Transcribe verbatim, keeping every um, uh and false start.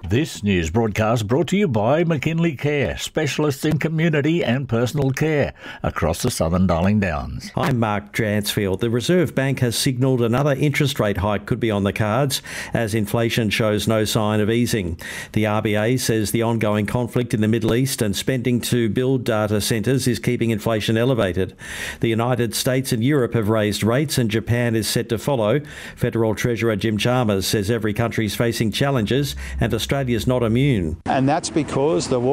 This news broadcast brought to you by McKinley Care, specialists in community and personal care across the southern Darling Downs. I'm Mark Dransfield. The Reserve Bank has signalled another interest rate hike could be on the cards as inflation shows no sign of easing. The R B A says the ongoing conflict in the Middle East and spending to build data centres is keeping inflation elevated. The United States and Europe have raised rates and Japan is set to follow. Federal Treasurer Jim Chalmers says every country is facing challenges and Australia is not immune. And that's because the